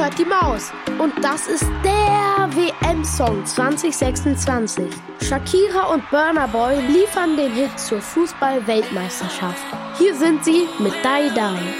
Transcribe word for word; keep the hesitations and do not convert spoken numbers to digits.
hört die Maus. Und das ist der W M-Song zwanzig sechsundzwanzig. Shakira und Burna Boy liefern den Hit zur Fußball-Weltmeisterschaft. Hier sind sie mit Die Die.